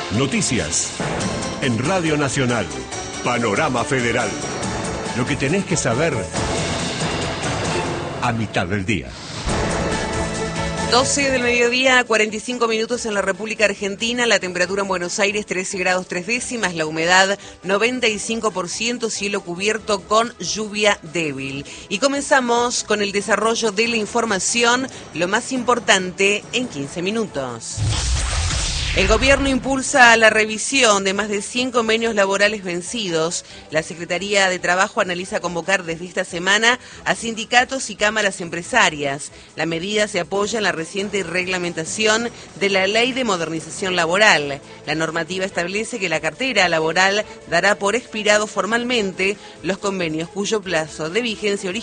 Noticias. En Radio Nacional. Panorama Federal. Lo que tenés que saber a mitad del día. 12 del mediodía, 45 minutos en la República Argentina, la temperatura en Buenos Aires 13 grados 3 décimas, la humedad 95%, cielo cubierto con lluvia débil. Y comenzamos con el desarrollo de la información, lo más importante en 15 minutos. El gobierno impulsa la revisión de más de 100 convenios laborales vencidos. La Secretaría de Trabajo analiza convocar desde esta semana a sindicatos y cámaras empresarias. La medida se apoya en la reciente reglamentación de la Ley de Modernización Laboral. La normativa establece que la cartera laboral dará por expirado formalmente los convenios cuyo plazo de vigencia original